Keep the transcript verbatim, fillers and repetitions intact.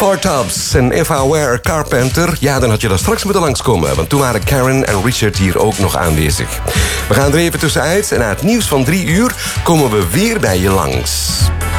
Four Tops en If I Were a Carpenter... ja, dan had je daar straks moeten langskomen... want toen waren Karen en Richard hier ook nog aanwezig. We gaan er even tussenuit en na het nieuws van drie uur... komen we weer bij je langs.